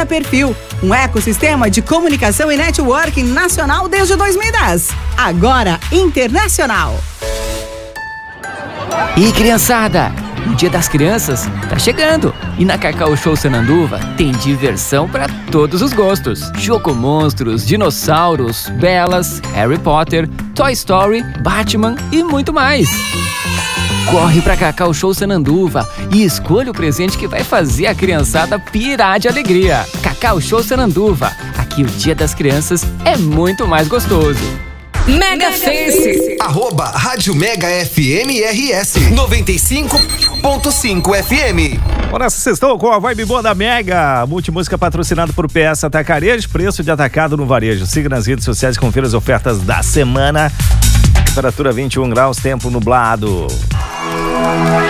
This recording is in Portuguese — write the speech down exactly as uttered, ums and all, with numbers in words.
Revista Perfil, um ecossistema de comunicação e networking nacional desde dois mil e dez. Agora internacional. E criançada, o Dia das Crianças tá chegando e na Cacau Show Sananduva tem diversão para todos os gostos. Chocomonstros, dinossauros, Belas, Harry Potter, Toy Story, Batman e muito mais. Corre pra Cacau Show Sananduva e escolha o presente que vai fazer a criançada pirar de alegria. Cacau Show Sananduva, aqui o Dia das Crianças é muito mais gostoso. Mega Face. Arroba Rádio Mega F M R S noventa e cinco ponto cinco F M. Olha, vocês estão com a vibe boa da Mega. Multimúsica patrocinado por P S Atacarejo, preço de atacado no varejo. Siga nas redes sociais e confira as ofertas da semana. Temperatura vinte e um graus, tempo nublado.